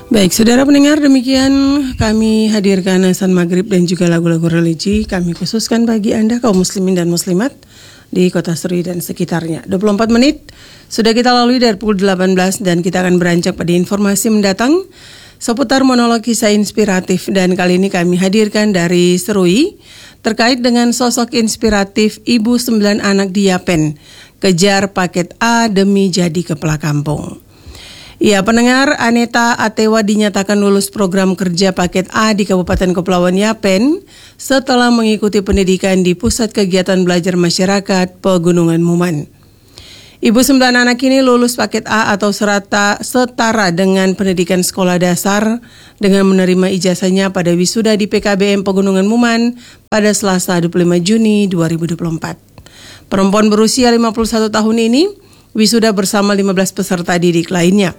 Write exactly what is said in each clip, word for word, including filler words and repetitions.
Baik, saudara pendengar, demikian kami hadirkan azan maghrib dan juga lagu-lagu religi kami khususkan bagi Anda kaum muslimin dan muslimat di Kota Serui dan sekitarnya. dua puluh empat menit sudah kita lalui dari pukul delapan belas dan kita akan beranjak pada informasi mendatang seputar monolog kisah inspiratif, dan kali ini kami hadirkan dari Serui terkait dengan sosok inspiratif ibu sembilan anak di Yapen, kejar paket A demi jadi kepala kampung. Ya, pendengar, Aneta Atewa dinyatakan lulus program kerja paket A di Kabupaten Kepulauan Yapen setelah mengikuti pendidikan di Pusat Kegiatan Belajar Masyarakat Pegunungan Muman. Ibu sembilan anak ini lulus paket A atau serata setara dengan pendidikan sekolah dasar dengan menerima ijazahnya pada wisuda di P K B M Pegunungan Muman pada Selasa dua puluh lima Juni dua ribu dua puluh empat. Perempuan berusia lima puluh satu tahun ini wisuda bersama lima belas peserta didik lainnya.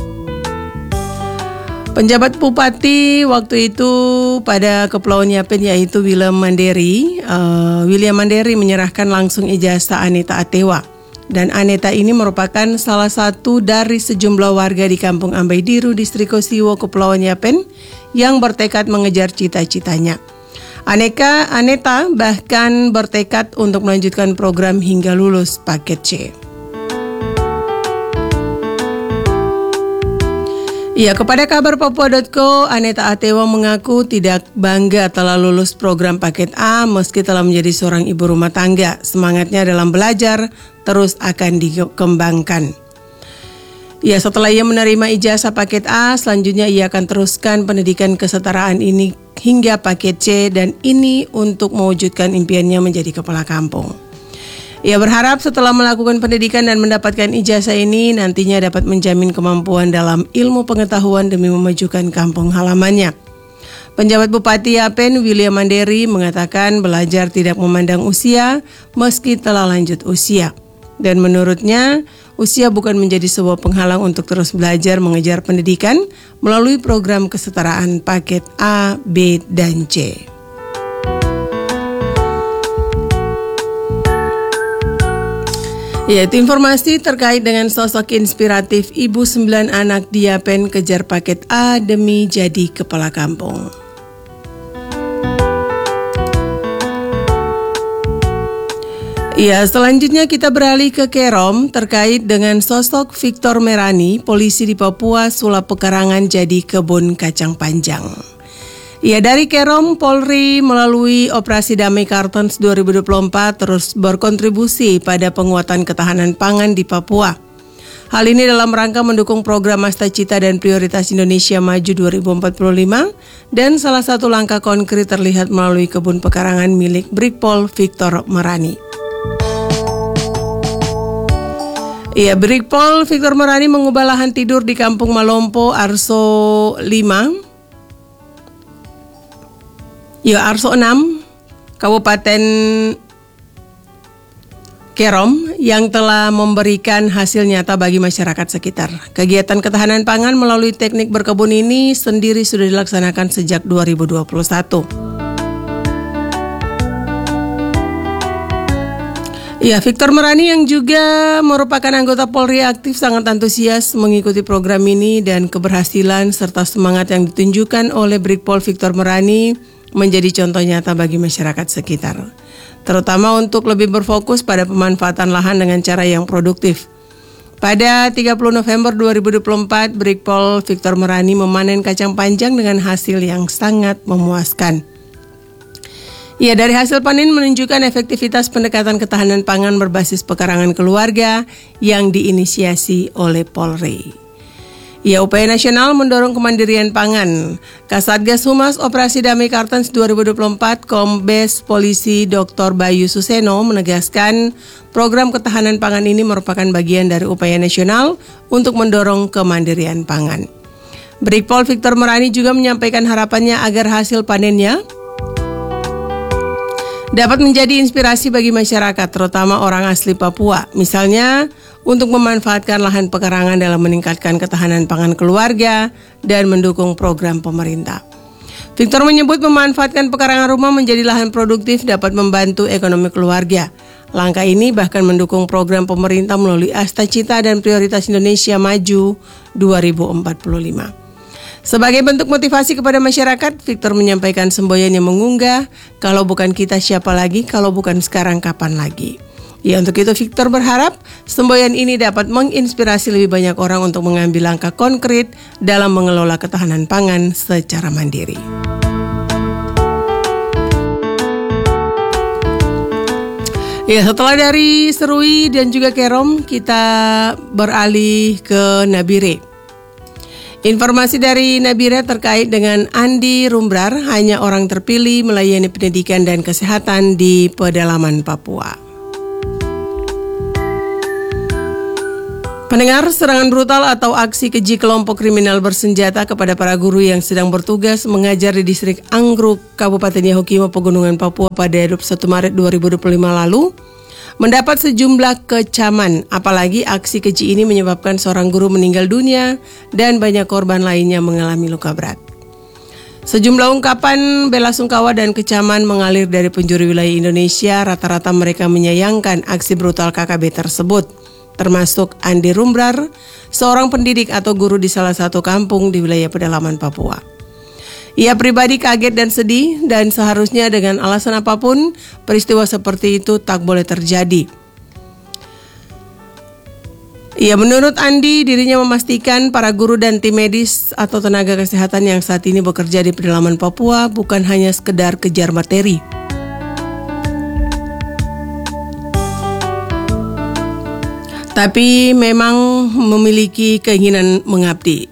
Penjabat Bupati waktu itu pada Kepulauan Yapen yaitu William Manderi, uh, William Manderi menyerahkan langsung ijazah Aneta Atewa. Dan Aneta ini merupakan salah satu dari sejumlah warga di Kampung Ambaidiru, Distrik Kosiwo, Kepulauan Yapen yang bertekad mengejar cita-citanya. Aneka Aneta bahkan bertekad untuk melanjutkan program hingga lulus paket C. Ya, kepada kabar papua titik co, Aneta Atewa mengaku tidak bangga telah lulus program paket A meski telah menjadi seorang ibu rumah tangga. Semangatnya dalam belajar terus akan dikembangkan. Ya, setelah ia menerima ijazah paket A, selanjutnya ia akan teruskan pendidikan kesetaraan ini hingga paket C, dan ini untuk mewujudkan impiannya menjadi kepala kampung. Ia berharap setelah melakukan pendidikan dan mendapatkan ijazah ini nantinya dapat menjamin kemampuan dalam ilmu pengetahuan demi memajukan kampung halamannya. Penjabat Bupati Yapen William Manderi mengatakan belajar tidak memandang usia meski telah lanjut usia. Dan menurutnya usia bukan menjadi sebuah penghalang untuk terus belajar mengejar pendidikan melalui program kesetaraan paket A, B, dan C. Yaitu informasi terkait dengan sosok inspiratif ibu sembilan anak di Yapen kejar paket A demi jadi kepala kampung. Ya, selanjutnya kita beralih ke Kerom terkait dengan sosok Victor Merani, polisi di Papua sulap pekarangan jadi kebun kacang panjang. Ya, dari Kerom, Polri melalui Operasi Damai Kartens dua ribu dua puluh empat terus berkontribusi pada penguatan ketahanan pangan di Papua. Hal ini dalam rangka mendukung program Masta Cita dan Prioritas Indonesia Maju dua ribu empat puluh lima, dan salah satu langkah konkret terlihat melalui kebun pekarangan milik Brigpol Victor Merani. Ya, Brigpol Victor Merani mengubah lahan tidur di Kampung Malompo Arso lima, Ya, Arso enam, Kabupaten Kerom yang telah memberikan hasil nyata bagi masyarakat sekitar. Kegiatan ketahanan pangan melalui teknik berkebun ini sendiri sudah dilaksanakan sejak dua ribu dua puluh satu. Ya, Victor Merani yang juga merupakan anggota Polri aktif sangat antusias mengikuti program ini, dan keberhasilan serta semangat yang ditunjukkan oleh Brigpol Victor Merani menjadi contoh nyata bagi masyarakat sekitar, terutama untuk lebih berfokus pada pemanfaatan lahan dengan cara yang produktif. Pada tiga puluh November dua ribu dua puluh empat, Brigpol Victor Merani memanen kacang panjang dengan hasil yang sangat memuaskan. Ya, dari hasil panen menunjukkan efektivitas pendekatan ketahanan pangan berbasis pekarangan keluarga yang diinisiasi oleh Polri. Ya, upaya nasional mendorong kemandirian pangan. Kasatgas Humas Operasi Damai Kartens dua ribu dua puluh empat, Kombes Polisi Doktor Bayu Suseno menegaskan program ketahanan pangan ini merupakan bagian dari upaya nasional untuk mendorong kemandirian pangan. Brigpol Victor Merani juga menyampaikan harapannya agar hasil panennya dapat menjadi inspirasi bagi masyarakat, terutama orang asli Papua. Misalnya, untuk memanfaatkan lahan pekarangan dalam meningkatkan ketahanan pangan keluarga dan mendukung program pemerintah. Victor menyebut memanfaatkan pekarangan rumah menjadi lahan produktif dapat membantu ekonomi keluarga. Langkah ini bahkan mendukung program pemerintah melalui Asta Cita dan Prioritas Indonesia Maju dua ribu empat puluh lima. Sebagai bentuk motivasi kepada masyarakat, Victor menyampaikan semboyan yang mengunggah, kalau bukan kita siapa lagi, kalau bukan sekarang kapan lagi. Ya, untuk itu Victor berharap semboyan ini dapat menginspirasi lebih banyak orang untuk mengambil langkah konkret dalam mengelola ketahanan pangan secara mandiri. Ya, setelah dari Serui dan juga Kerom, kita beralih ke Nabire. Informasi dari Nabire terkait dengan Andi Rumbrar, hanya orang terpilih melayani pendidikan dan kesehatan di pedalaman Papua. Pendengar, serangan brutal atau aksi keji kelompok kriminal bersenjata kepada para guru yang sedang bertugas mengajar di distrik Anggruk, Kabupaten Yahukimo, Pegunungan Papua pada dua puluh satu Maret dua ribu dua puluh lima lalu mendapat sejumlah kecaman, apalagi aksi keji ini menyebabkan seorang guru meninggal dunia dan banyak korban lainnya mengalami luka berat. Sejumlah ungkapan belasungkawa dan kecaman mengalir dari penjuru wilayah Indonesia, rata-rata mereka menyayangkan aksi brutal K K B tersebut, termasuk Andi Rumbrar, seorang pendidik atau guru di salah satu kampung di wilayah pedalaman Papua. Ia pribadi kaget dan sedih, dan seharusnya dengan alasan apapun, peristiwa seperti itu tak boleh terjadi. Ia menurut Andi, dirinya memastikan para guru dan tim medis atau tenaga kesehatan yang saat ini bekerja di pedalaman Papua bukan hanya sekedar kejar materi. Tapi memang memiliki keinginan mengabdi.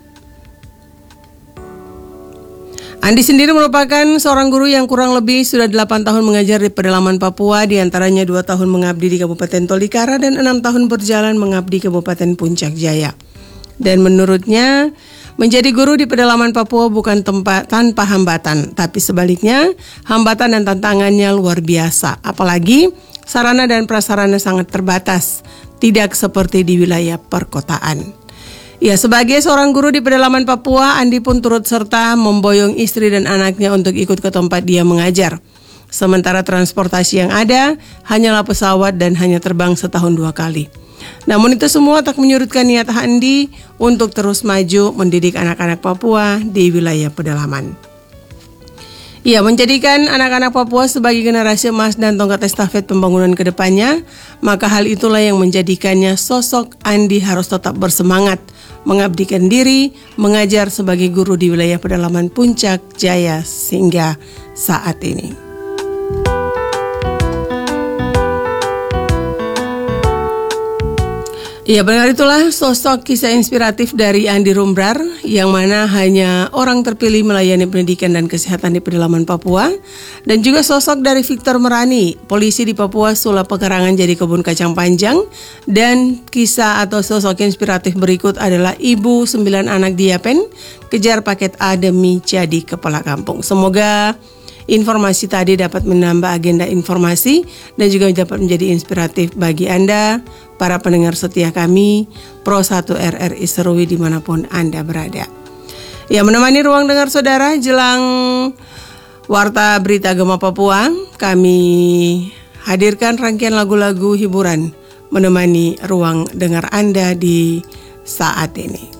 Andi sendiri merupakan seorang guru yang kurang lebih sudah delapan tahun mengajar di pedalaman Papua, diantaranya dua tahun mengabdi di Kabupaten Tolikara dan enam tahun berjalan mengabdi di Kabupaten Puncak Jaya. Dan menurutnya, menjadi guru di pedalaman Papua bukan tempat tanpa hambatan, tapi sebaliknya hambatan dan tantangannya luar biasa, apalagi sarana dan prasarana sangat terbatas, tidak seperti di wilayah perkotaan. Ya, sebagai seorang guru di pedalaman Papua, Andi pun turut serta memboyong istri dan anaknya untuk ikut ke tempat dia mengajar. Sementara transportasi yang ada hanyalah pesawat dan hanya terbang setahun dua kali. Namun itu semua tak menyurutkan niat Andi untuk terus maju mendidik anak-anak Papua di wilayah pedalaman. Ia menjadikan anak-anak Papua sebagai generasi emas dan tongkat estafet pembangunan ke depannya, maka hal itulah yang menjadikannya sosok Andi harus tetap bersemangat, mengabdikan diri, mengajar sebagai guru di wilayah pedalaman Puncak Jaya hingga saat ini. Ya, benar, itulah sosok kisah inspiratif dari Andi Rumbrar, yang mana hanya orang terpilih melayani pendidikan dan kesehatan di pedalaman Papua, dan juga sosok dari Victor Merani, polisi di Papua sulap pekarangan jadi kebun kacang panjang. Dan kisah atau sosok inspiratif berikut adalah ibu sembilan anak di Yapen, kejar paket A demi jadi kepala kampung. Semoga informasi tadi dapat menambah agenda informasi dan juga dapat menjadi inspiratif bagi Anda, para pendengar setia kami, Pro satu R R I Serui dimanapun Anda berada. Ya, menemani ruang dengar saudara jelang Warta Berita Gema Papua, kami hadirkan rangkaian lagu-lagu hiburan menemani ruang dengar Anda di saat ini.